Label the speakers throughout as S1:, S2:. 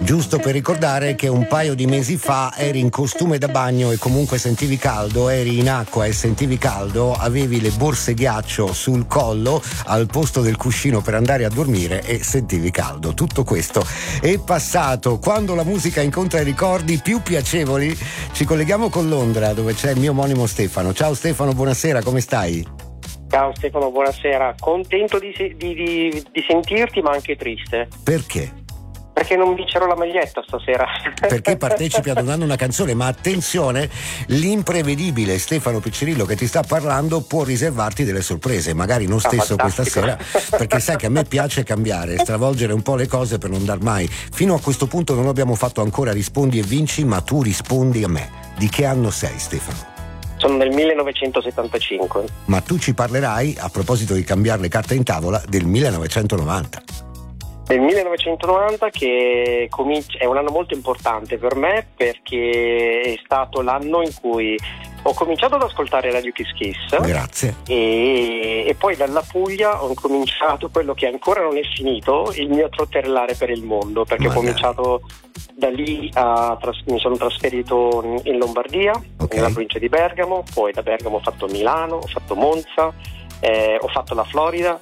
S1: Giusto per ricordare che un paio di mesi fa eri in costume da bagno e comunque sentivi caldo, eri in acqua e sentivi caldo, avevi le borse ghiaccio sul collo al posto del cuscino per andare a dormire e sentivi caldo. Tutto questo è passato. Quando la musica incontra i ricordi più piacevoli, ci colleghiamo con Londra, dove c'è il mio omonimo Stefano. Ciao Stefano, buonasera, come stai?
S2: Ciao Stefano, buonasera. Contento di sentirti, ma anche triste.
S1: Perché?
S2: Perché non vincerò la maglietta stasera.
S1: Perché partecipi ad una canzone, ma attenzione, l'imprevedibile Stefano Piccirillo che ti sta parlando può riservarti delle sorprese, magari non stesso questa sera, perché sai che a me piace cambiare, stravolgere un po' le cose per non dar mai. Fino a questo punto non abbiamo fatto ancora rispondi e vinci, ma tu rispondi a me. Di che anno sei, Stefano?
S2: Sono del 1975.
S1: Ma tu ci parlerai, a proposito di cambiare le carte in tavola, del 1990.
S2: Del 1990 che è un anno molto importante per me, perché è stato l'anno in cui ho cominciato ad ascoltare Radio Kiss Kiss.
S1: Grazie.
S2: E poi dalla Puglia ho cominciato quello che ancora non è finito, il mio trotterellare per il mondo, perché ho cominciato da lì, mi sono trasferito in Lombardia, nella provincia di Bergamo, poi da Bergamo ho fatto Milano, ho fatto Monza, ho fatto la Florida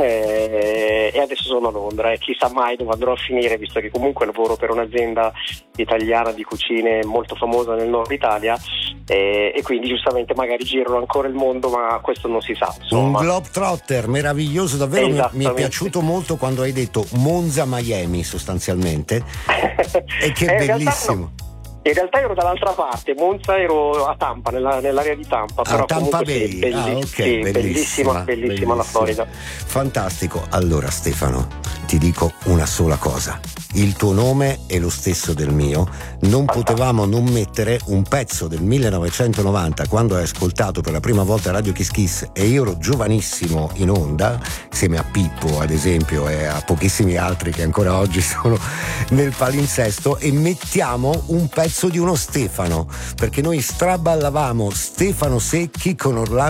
S2: e adesso sono a Londra, e chissà mai dove andrò a finire, visto che comunque lavoro per un'azienda italiana di cucine molto famosa nel nord Italia, e quindi giustamente magari girano ancora il mondo, ma questo non si sa, insomma.
S1: Un globetrotter meraviglioso, davvero. Mi è piaciuto molto quando hai detto Monza Miami sostanzialmente e che bellissimo.
S2: In realtà ero dall'altra parte, Monza ero a Tampa, nell'area di Tampa, però
S1: Tampa
S2: Bay.
S1: Bellissima
S2: la Florida.
S1: Fantastico. Allora Stefano, ti dico una sola cosa: il tuo nome è lo stesso del mio. Non potevamo non mettere un pezzo del 1990, quando hai ascoltato per la prima volta Radio Kiss Kiss e io ero giovanissimo in onda, insieme a Pippo ad esempio e a pochissimi altri che ancora oggi sono nel palinsesto, e mettiamo un pezzo di uno Stefano, perché noi straballavamo Stefano Secchi con Orlando